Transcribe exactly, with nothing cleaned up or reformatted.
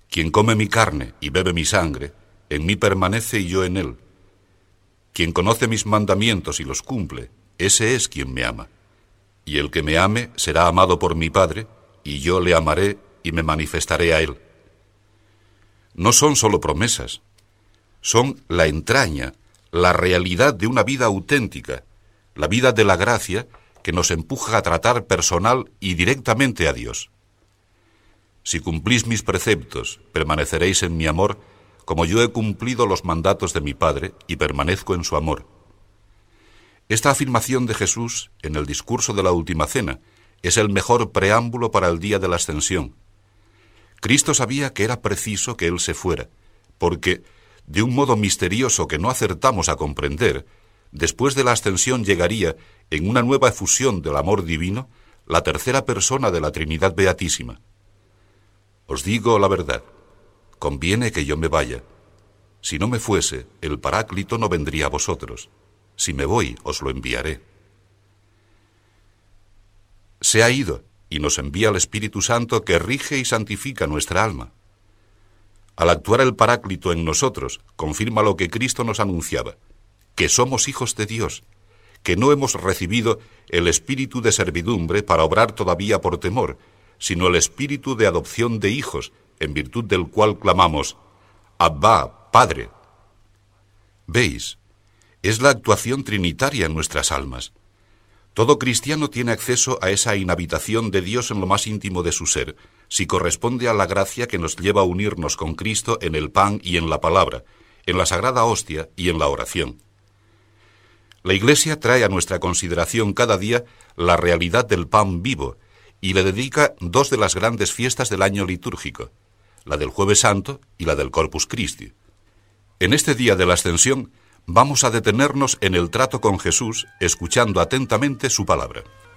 Quien come mi carne y bebe mi sangre, en mí permanece y yo en él. Quien conoce mis mandamientos y los cumple, ese es quien me ama. Y el que me ame será amado por mi Padre, y yo le amaré y me manifestaré a él. No son solo promesas, son la entraña, la realidad de una vida auténtica, la vida de la gracia que nos empuja a tratar personal y directamente a Dios. Si cumplís mis preceptos, permaneceréis en mi amor, como yo he cumplido los mandatos de mi Padre y permanezco en su amor. Esta afirmación de Jesús en el discurso de la Última Cena es el mejor preámbulo para el día de la Ascensión. Cristo sabía que era preciso que Él se fuera, porque, de un modo misterioso que no acertamos a comprender, después de la Ascensión llegaría, en una nueva efusión del amor divino, la tercera persona de la Trinidad Beatísima. Os digo la verdad, conviene que yo me vaya. Si no me fuese, el Paráclito no vendría a vosotros. Si me voy, os lo enviaré. Se ha ido y nos envía el Espíritu Santo que rige y santifica nuestra alma. Al actuar el Paráclito en nosotros, confirma lo que Cristo nos anunciaba, que somos hijos de Dios, que no hemos recibido el espíritu de servidumbre para obrar todavía por temor, sino el espíritu de adopción de hijos, en virtud del cual clamamos, Abba, Padre. ¿Veis? Es la actuación trinitaria en nuestras almas. Todo cristiano tiene acceso a esa inhabitación de Dios en lo más íntimo de su ser, si corresponde a la gracia que nos lleva a unirnos con Cristo en el pan y en la palabra, en la sagrada hostia y en la oración. La Iglesia trae a nuestra consideración cada día la realidad del pan vivo y le dedica dos de las grandes fiestas del año litúrgico, la del Jueves Santo y la del Corpus Christi. En este día de la Ascensión vamos a detenernos en el trato con Jesús, escuchando atentamente su palabra.